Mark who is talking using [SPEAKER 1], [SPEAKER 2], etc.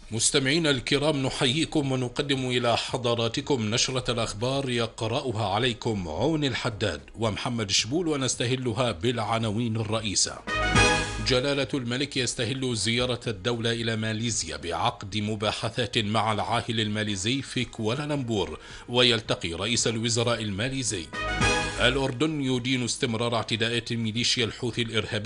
[SPEAKER 1] مستمعينا الكرام، نحييكم ونقدم إلى حضراتكم نشرة الأخبار يقرأها عليكم عون الحداد ومحمد شبول، ونستهلها بالعناوين الرئيسة. جلالة الملك يستهل زيارة الدولة إلى ماليزيا بعقد مباحثات مع العاهل الماليزي في كوالالمبور، ويلتقي رئيس الوزراء الماليزي. الأردن يدين استمرار اعتداءات ميليشيا الحوثي الإرهابية